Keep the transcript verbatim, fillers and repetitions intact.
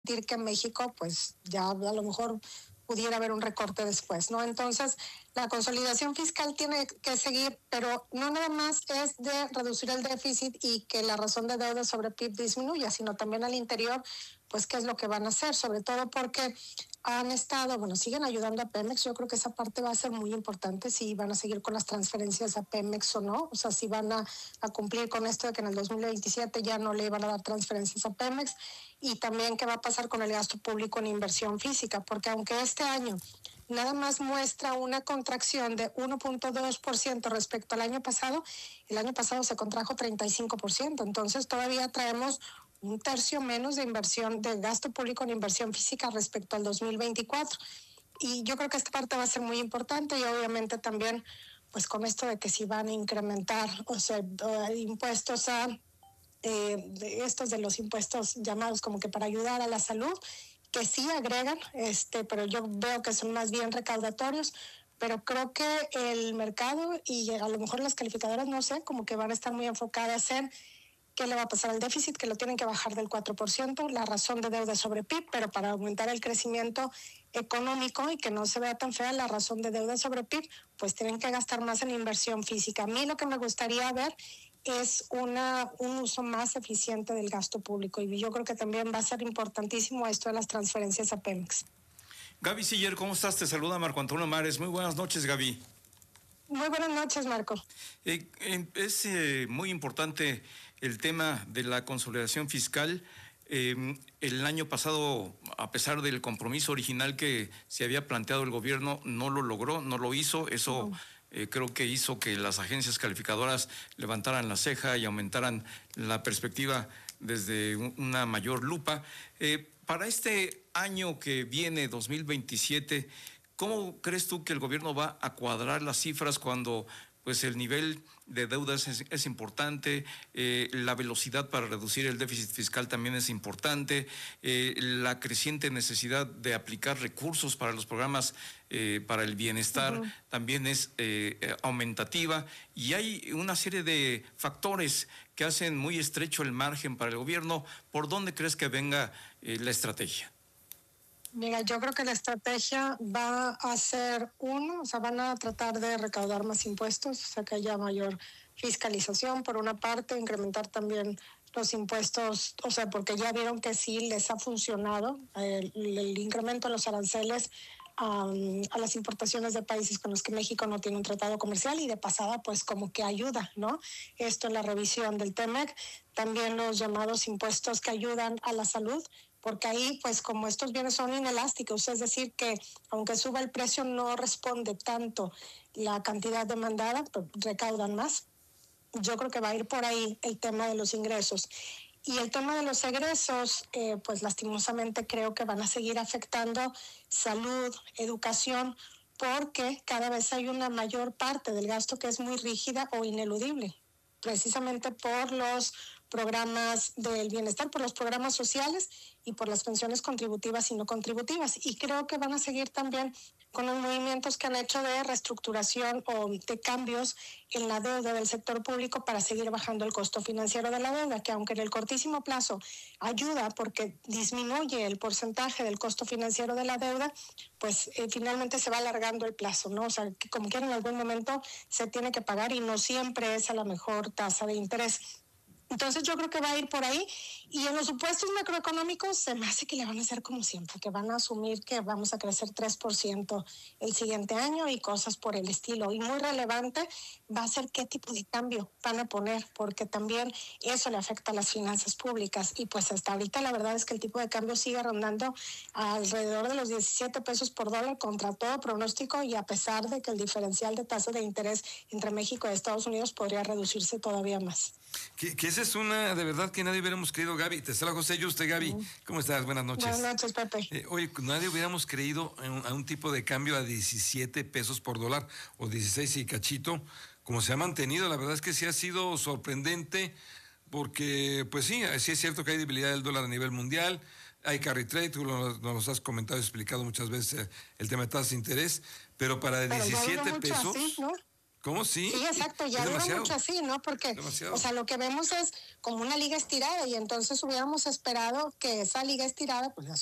permitir que México, pues ya a lo mejor pudiera haber un recorte después, ¿no? Entonces, la consolidación fiscal tiene que seguir, pero no nada más es de reducir el déficit y que la razón de deuda sobre P I B disminuya, sino también al interior, pues qué es lo que van a hacer, sobre todo porque han estado, bueno, siguen ayudando a Pemex. Yo creo que esa parte va a ser muy importante, si van a seguir con las transferencias a Pemex o no, o sea, si van a, a cumplir con esto de que en el dos mil veintisiete ya no le van a dar transferencias a Pemex, y también qué va a pasar con el gasto público en inversión física, porque aunque este año nada más muestra una contracción de uno punto dos por ciento respecto al año pasado, el año pasado se contrajo treinta y cinco por ciento, entonces todavía traemos un tercio menos de inversión, de gasto público en inversión física respecto al dos mil veinticuatro. Y yo creo que esta parte va a ser muy importante, y obviamente también, pues con esto de que si van a incrementar, o sea, impuestos a, eh, de estos de los impuestos llamados como que para ayudar a la salud, que sí agregan, este, pero yo veo que son más bien recaudatorios, pero creo que el mercado y a lo mejor las calificadoras, no sé, como que van a estar muy enfocadas en qué le va a pasar al déficit, que lo tienen que bajar del cuatro por ciento, la razón de deuda sobre P I B, pero para aumentar el crecimiento económico y que no se vea tan fea la razón de deuda sobre P I B, pues tienen que gastar más en inversión física. A mí lo que me gustaría ver es una, un uso más eficiente del gasto público, y yo creo que también va a ser importantísimo esto de las transferencias a Pemex. Gaby Siller, ¿cómo estás? Te saluda Marco Antonio Mares. Muy buenas noches, Gaby. Muy buenas noches, Marco. Eh, eh, es eh, muy importante el tema de la consolidación fiscal. Eh, el año pasado, a pesar del compromiso original que se había planteado el gobierno, no lo logró, no lo hizo. Eso uh-huh. eh, creo que hizo que las agencias calificadoras levantaran la ceja y aumentaran la perspectiva desde una mayor lupa. Eh, para este año que viene, dos mil veintisiete, ¿cómo crees tú que el gobierno va a cuadrar las cifras cuando pues el nivel de deudas es, es importante, eh, la velocidad para reducir el déficit fiscal también es importante, eh, la creciente necesidad de aplicar recursos para los programas eh, para el bienestar uh-huh. también es eh, aumentativa, y hay una serie de factores que hacen muy estrecho el margen para el gobierno? ¿Por dónde crees que venga eh, la estrategia? Mira, yo creo que la estrategia va a ser uno, o sea, van a tratar de recaudar más impuestos, o sea, que haya mayor fiscalización por una parte, incrementar también los impuestos, o sea, porque ya vieron que sí les ha funcionado el, el incremento de los aranceles um, a las importaciones de países con los que México no tiene un tratado comercial, y de pasada pues como que ayuda, ¿no? Esto en la revisión del T M E C, también los llamados impuestos que ayudan a la salud, porque ahí, pues como estos bienes son inelásticos, es decir, que aunque suba el precio no responde tanto la cantidad demandada, pues recaudan más. Yo creo que va a ir por ahí el tema de los ingresos. Y el tema de los egresos, eh, pues lastimosamente creo que van a seguir afectando salud, educación, porque cada vez hay una mayor parte del gasto que es muy rígida o ineludible, precisamente por los programas del bienestar, por los programas sociales y por las pensiones contributivas y no contributivas. Y creo que van a seguir también con los movimientos que han hecho de reestructuración o de cambios en la deuda del sector público para seguir bajando el costo financiero de la deuda, que aunque en el cortísimo plazo ayuda porque disminuye el porcentaje del costo financiero de la deuda, pues eh, finalmente se va alargando el plazo, ¿no? O sea, que como quiera en algún momento se tiene que pagar, y no siempre es a la mejor tasa de interés. Entonces yo creo que va a ir por ahí, y en los supuestos macroeconómicos se me hace que le van a hacer como siempre, que van a asumir que vamos a crecer tres por ciento el siguiente año y cosas por el estilo. Y muy relevante va a ser qué tipo de cambio van a poner, porque también eso le afecta a las finanzas públicas. Y pues hasta ahorita la verdad es que el tipo de cambio sigue rondando alrededor de los diecisiete pesos por dólar contra todo pronóstico, y a pesar de que el diferencial de tasa de interés entre México y Estados Unidos podría reducirse todavía más. Que, que esa es una, de verdad, que nadie hubiéramos creído, Gaby. Te saluda José Yuste, Gaby. Uh-huh. ¿Cómo estás? Buenas noches. Buenas noches, Pepe. Eh, oye, nadie hubiéramos creído a un, a un tipo de cambio a diecisiete pesos por dólar, o dieciséis y cachito, como se ha mantenido. La verdad es que sí ha sido sorprendente, porque, pues sí, sí es cierto que hay debilidad del dólar a nivel mundial. Hay carry trade, tú nos lo, lo has comentado y explicado muchas veces, eh, el tema de tasas de interés, pero para pero diecisiete pesos... Así, ¿no? ¿Cómo sí? Sí, exacto, ya dura mucho así, ¿no? Porque, demasiado. O sea, lo que vemos es como una liga estirada y entonces hubiéramos esperado que esa liga estirada, pues ya